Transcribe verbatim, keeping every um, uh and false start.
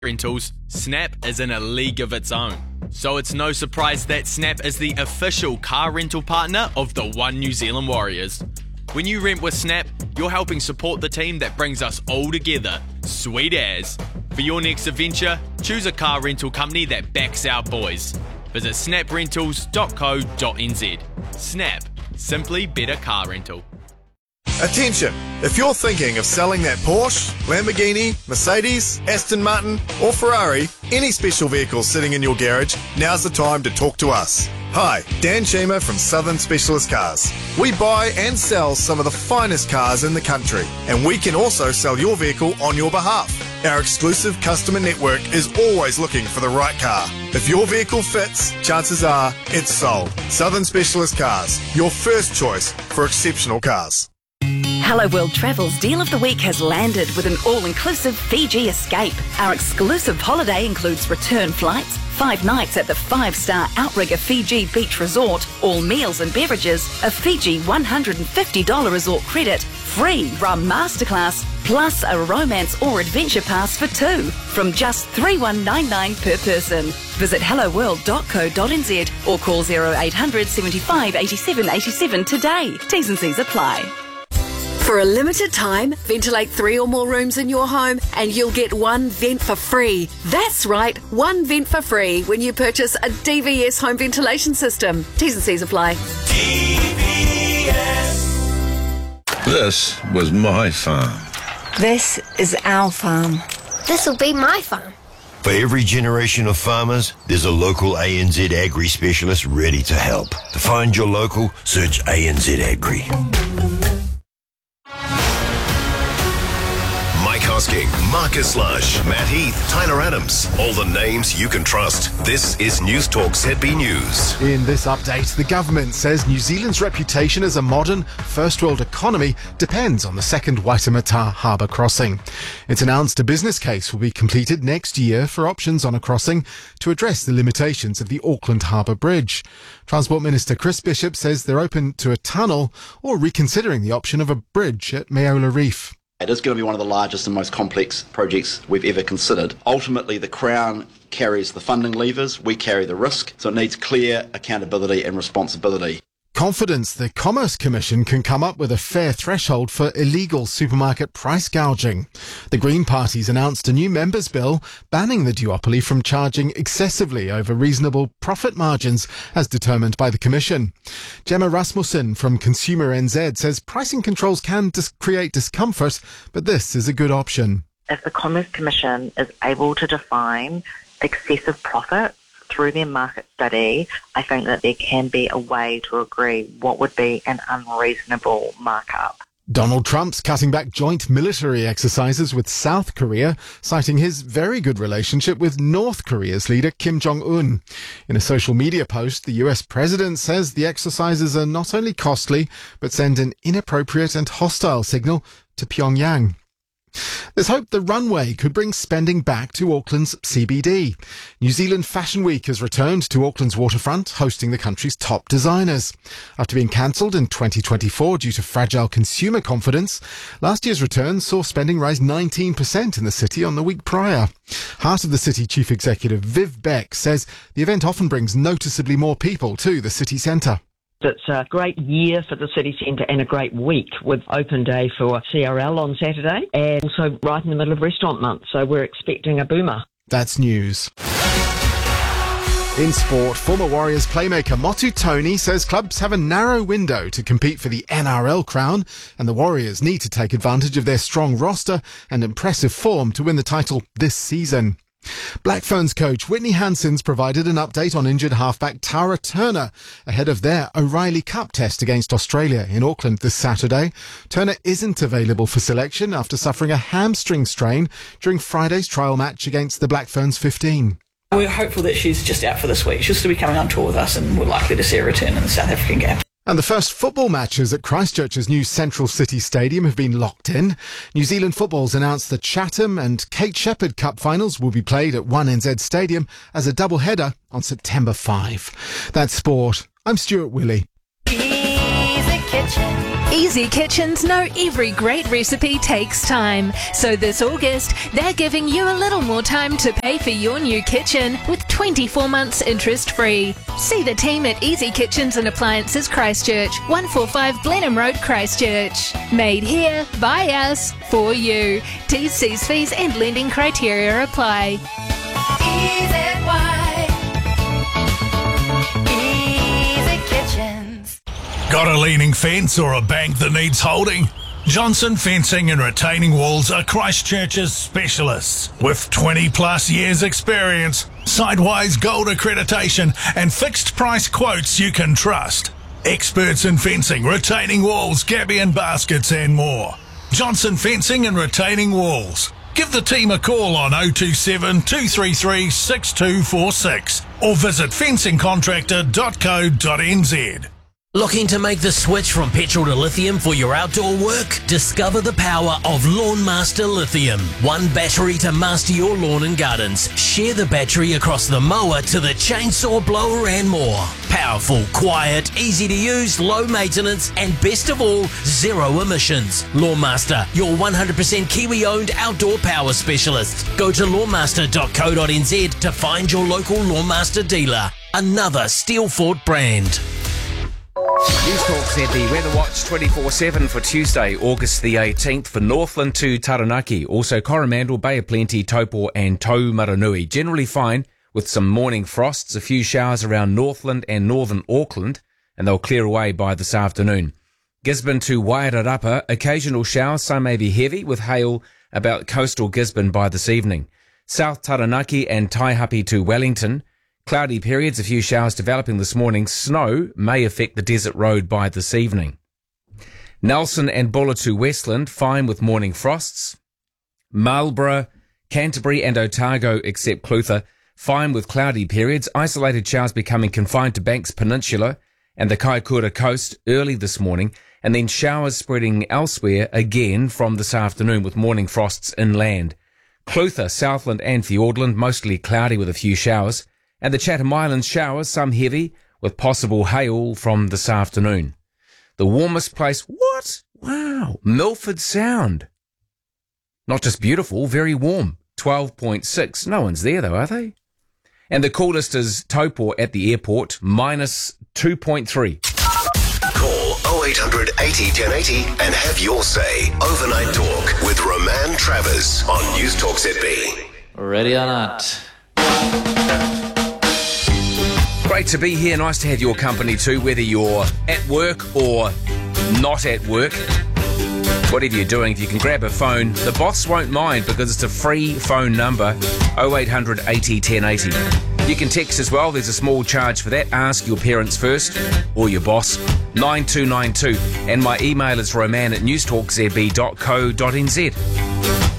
Rentals, Snap is in a league of its own. So it's no surprise that Snap is the official car rental partner of the One New Zealand Warriors. When you rent with Snap, you're helping support the team that brings us all together. Sweet as. For your next adventure, choose a car rental company that backs our boys. Visit snap rentals dot co dot n z. Snap. Simply better car rental. Attention! If you're thinking of selling that Porsche, Lamborghini, Mercedes, Aston Martin or Ferrari, any special vehicle sitting in your garage, now's the time to talk to us. Hi, Dan Sheamer from Southern Specialist Cars. We buy and sell some of the finest cars in the country, and we can also sell your vehicle on your behalf. Our exclusive customer network is always looking for the right car. If your vehicle fits, chances are it's sold. Southern Specialist Cars, your first choice for exceptional cars. Hello World Travel's Deal of the Week has landed with an all-inclusive Fiji escape. Our exclusive holiday includes return flights, five nights at the five-star Outrigger Fiji Beach Resort, all meals and beverages, a Fiji one hundred fifty dollars resort credit, free rum masterclass, plus a romance or adventure pass for two, from just three thousand one hundred ninety-nine per person. Visit hello world dot co dot n z or call zero eight hundred seventy-five eighty-seven eighty-seven today. T's and C's apply. For a limited time, ventilate three or more rooms in your home and you'll get one vent for free. That's right, one vent for free when you purchase a D V S home ventilation system. T's and C's apply. D V S. This was my farm. This is our farm. This'll be my farm. For every generation of farmers, there's a local A N Z Agri specialist ready to help. To find your local, search A N Z Agri. Mike Hosking, Marcus Lush, Matt Heath, Tyler Adams. All the names you can trust. This is News Talk Z B News. In this update, the government says New Zealand's reputation as a modern, first-world economy depends on the second Waitemata harbour crossing. It's announced a business case will be completed next year for options on a crossing to address the limitations of the Auckland Harbour Bridge. Transport Minister Chris Bishop says they're open to a tunnel or reconsidering the option of a bridge at Meola Reef. It is going to be one of the largest and most complex projects we've ever considered. Ultimately, the Crown carries the funding levers, we carry the risk, so it needs clear accountability and responsibility. Confidence the Commerce Commission can come up with a fair threshold for illegal supermarket price gouging. The Green Party's announced a new members' bill banning the duopoly from charging excessively over reasonable profit margins as determined by the Commission. Gemma Rasmussen from Consumer N Z says pricing controls can dis- create discomfort, but this is a good option. If the Commerce Commission is able to define excessive profit through their market study, I think that there can be a way to agree what would be an unreasonable markup. Donald Trump's cutting back joint military exercises with South Korea, citing his very good relationship with North Korea's leader Kim Jong-un. In a social media post, the U S president says the exercises are not only costly, but send an inappropriate and hostile signal to Pyongyang. There's hope the runway could bring spending back to Auckland's C B D. New Zealand Fashion Week has returned to Auckland's waterfront, hosting the country's top designers. After being cancelled in twenty twenty-four due to fragile consumer confidence, last year's return saw spending rise nineteen percent in the city on the week prior. Heart of the City Chief Executive Viv Beck says the event often brings noticeably more people to the city centre. It's a great year for the city centre and a great week with open day for C R L on Saturday and also right in the middle of restaurant month, so we're expecting a boomer. That's news. In sport, former Warriors playmaker Motu Tony says clubs have a narrow window to compete for the N R L crown and the Warriors need to take advantage of their strong roster and impressive form to win the title this season. Black Ferns coach Whitney Hanson's provided an update on injured halfback Tara Turner ahead of their O'Reilly Cup test against Australia in Auckland this Saturday. Turner isn't available for selection after suffering a hamstring strain during Friday's trial match against the Black Ferns fifteen. We're hopeful that she's just out for this week. She'll still be coming on tour with us and we're likely to see a return in the South African game. And the first football matches at Christchurch's new Central City Stadium have been locked in. New Zealand Football's announced the Chatham and Kate Shepherd Cup finals will be played at one N Z Stadium as a double-header on September fifth. That's sport. I'm Stuart Willey. Easy Kitchen. Easy Kitchens know every great recipe takes time. So this August, they're giving you a little more time to pay for your new kitchen with twenty-four months interest-free. See the team at Easy Kitchens and Appliances Christchurch, one forty-five Blenheim Road, Christchurch. Made here, by us, for you. T's, C's, fees and lending criteria apply. Easy Kitchens. Got a leaning fence or a bank that needs holding? Johnson Fencing and Retaining Walls are Christchurch's specialists. With twenty plus years experience, Sidewise Gold accreditation and fixed price quotes you can trust. Experts in fencing, retaining walls, gabion and baskets and more. Johnson Fencing and Retaining Walls. Give the team a call on oh two seven, two three three, six two four six or visit fencing contractor dot co dot n z. Looking to make the switch from petrol to lithium for your outdoor work? Discover the power of Lawnmaster Lithium. One battery to master your lawn and gardens. Share the battery across the mower to the chainsaw blower and more. Powerful, quiet, easy to use, low maintenance, and best of all, zero emissions. Lawnmaster, your one hundred percent Kiwi-owned outdoor power specialist. Go to lawnmaster dot co dot n z to find your local Lawnmaster dealer. Another Steelfort brand. News Talk Z B Weather Watch twenty-four seven for Tuesday, August the eighteenth for Northland to Taranaki. Also Coromandel, Bay of Plenty, Taupo and Taumaranui. Generally fine with some morning frosts, a few showers around Northland and northern Auckland, and they'll clear away by this afternoon. Gisborne to Wairarapa, occasional showers, some may be heavy with hail about coastal Gisborne by this evening. South Taranaki and Taihape to Wellington, cloudy periods, a few showers developing this morning. Snow may affect the desert road by this evening. Nelson and Buller to Westland, fine with morning frosts. Marlborough, Canterbury and Otago except Clutha, fine with cloudy periods. Isolated showers becoming confined to Banks Peninsula and the Kaikoura coast early this morning, and then showers spreading elsewhere again from this afternoon with morning frosts inland. Clutha, Southland and Fiordland, mostly cloudy with a few showers. And the Chatham Islands showers, some heavy, with possible hail from this afternoon. The warmest place, what? Wow, Milford Sound. Not just beautiful, very warm, twelve point six. No one's there though, are they? And the coolest is Taupo at the airport, minus two point three. Call oh eight hundred eighty ten eighty and have your say. Overnight Talk with Roman Travers on News Talk Z B. Ready or not. Great to be here. Nice to have your company too, whether you're at work or not at work. Whatever you're doing, if you can grab a phone, the boss won't mind because it's a free phone number, oh eight hundred eighty ten eighty. You can text as well. There's a small charge for that. Ask your parents first or your boss. nine two nine two. And my email is roman at newstalk z b dot co dot n z.